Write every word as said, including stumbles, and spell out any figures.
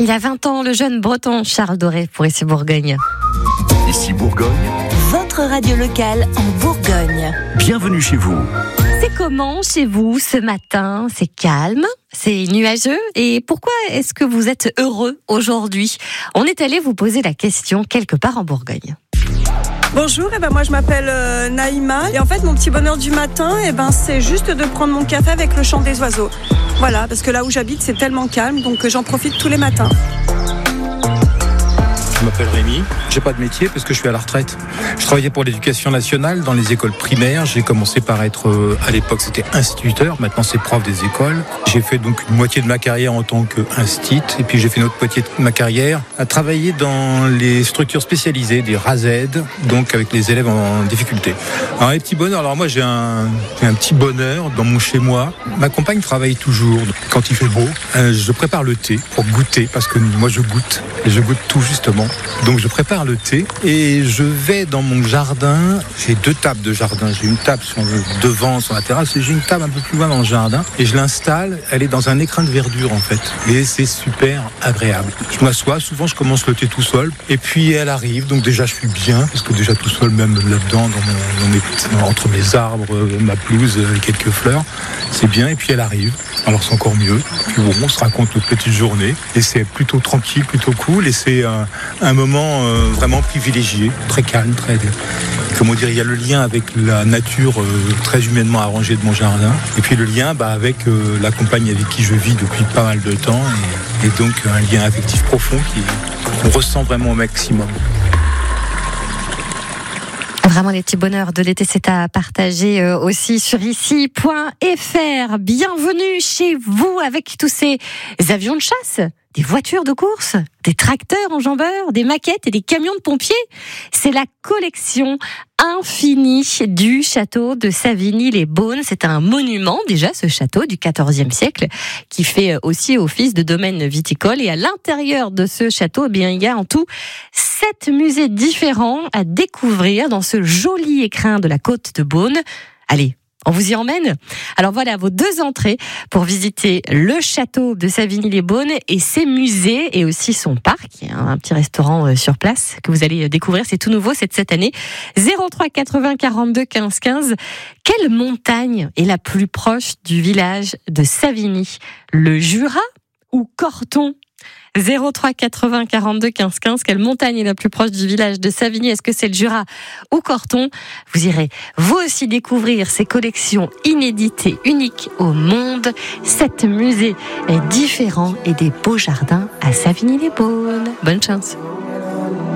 Il a vingt ans, le jeune breton Charles Doré pour Ici Bourgogne. Ici Bourgogne, votre radio locale en Bourgogne. Bienvenue chez vous. C'est comment chez vous ce matin? C'est calme, c'est nuageux. Et pourquoi est-ce que vous êtes heureux aujourd'hui? On est allé vous poser la question quelque part en Bourgogne. Bonjour, eh ben moi je m'appelle euh, Naïma et en fait mon petit bonheur du matin, eh ben c'est juste de prendre mon café avec le chant des oiseaux. Voilà, parce que là où j'habite c'est tellement calme, donc j'en profite tous les matins. Je m'appelle Rémi, j'ai pas de métier parce que je suis à la retraite. Je travaillais pour l'éducation nationale dans les écoles primaires. J'ai commencé par être, euh, à l'époque c'était instituteur, maintenant c'est prof des écoles. J'ai fait donc une moitié de ma carrière en tant qu'instit et puis j'ai fait une autre moitié de ma carrière à travailler dans les structures spécialisées, des R A Z, donc avec les élèves en difficulté. Alors les petits bonheurs, alors moi j'ai un, j'ai un petit bonheur dans mon chez-moi. Ma compagne travaille toujours. Quand il fait beau, euh, je prépare le thé pour goûter parce que moi je goûte et je goûte tout justement. Donc je prépare le thé et je vais dans mon jardin. J'ai deux tables de jardin. J'ai une table sur le devant, sur la terrasse, et j'ai une table un peu plus loin dans le jardin. Et je l'installe. Elle est dans un écrin de verdure en fait. Et c'est super agréable. Je m'assois. Souvent je commence le thé tout seul. Et puis elle arrive. Donc déjà je suis bien parce que déjà tout seul, même là-dedans, dans mon, dans mes, entre mes arbres, ma pelouse, quelques fleurs, c'est bien. Et puis elle arrive. Alors c'est encore mieux. Puis bon, on se raconte notre petite journée. Et c'est plutôt tranquille, plutôt cool. Et c'est un, un moment euh, vraiment privilégié, très calme, très, comment dire, il y a le lien avec la nature euh, très humainement arrangée de mon jardin, et puis le lien bah, avec euh, la compagne avec qui je vis depuis pas mal de temps, et, et donc un lien affectif profond qui, qu'on ressent vraiment au maximum. Vraiment les petits bonheurs de l'été, c'est à partager aussi sur ici point f r. Bienvenue chez vous avec tous ces avions de chasse, des voitures de course, des tracteurs enjambeurs, des maquettes et des camions de pompiers. C'est la collection infinie du château de Savigny-les-Beaunes. C'est un monument déjà, ce château du quatorzième siècle, qui fait aussi office de domaine viticole. Et à l'intérieur de ce château, eh bien, il y a en tout sept musées différents à découvrir dans ce joli écrin de la côte de Beaune. Allez, on vous y emmène? Alors voilà vos deux entrées pour visiter le château de Savigny-les-Beaunes et ses musées et aussi son parc. Il y a un petit restaurant sur place que vous allez découvrir. C'est tout nouveau, c'est de cette année. zéro trois quatre-vingts quarante-deux quinze quinze. Quelle montagne est la plus proche du village de Savigny? Le Jura ou Corton? zéro trois quatre-vingts quarante-deux quinze quinze. Quelle montagne est la plus proche du village de Savigny? Est-ce que c'est le Jura ou Corton? Vous irez vous aussi découvrir ces collections inédites et uniques au monde, sept musées différents et des beaux jardins à Savigny-les-Beaunes. Bonne chance.